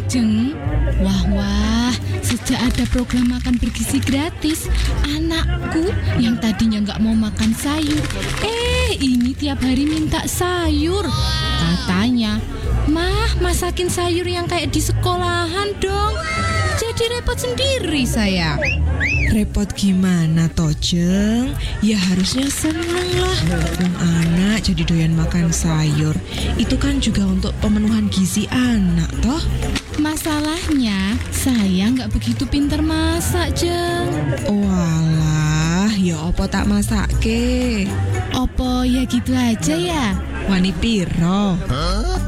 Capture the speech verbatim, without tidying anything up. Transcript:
Jeng, wah wah, sejak ada program makan bergizi gratis, anakku yang tadinya nggak mau makan sayur, eh ini tiap hari minta sayur. Katanya, mah masakin sayur yang kayak di sekolahan dong. Jadi repot sendiri saya. Repot gimana toh, Jeng? Ya harusnya seneng lah. Wong anak jadi doyan makan sayur. Itu kan juga untuk pemenuhan gizi anak toh. Masalahnya, saya nggak begitu pinter masak, Jeng. Walah, ya opo tak masake? Opo ya gitu aja ya? Wani piro?